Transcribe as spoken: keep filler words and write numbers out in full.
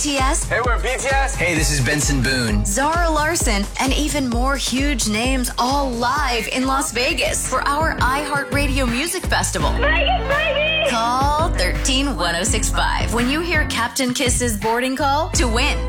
T S, Hey, we're B T S. Hey, this is Benson Boone. Zara Larson, and even more huge names all live in Las Vegas for our iHeartRadio Music Festival. Vegas, baby! Call one three one oh six five when you hear Captain Kiss's boarding call to win.